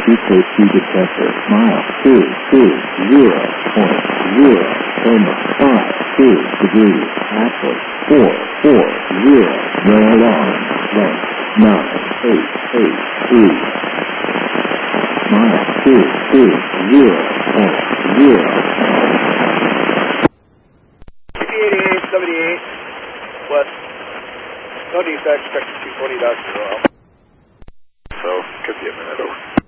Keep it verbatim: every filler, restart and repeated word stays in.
safety detector. Mile two two zero point zero comma five two degrees. Axle four four zero. No alarm. Length nine eight eight three. Mile two two zero point zero. eighty-eight seventy-eight west. No defects, expected two twenty, that's zero. So, could be a minute over.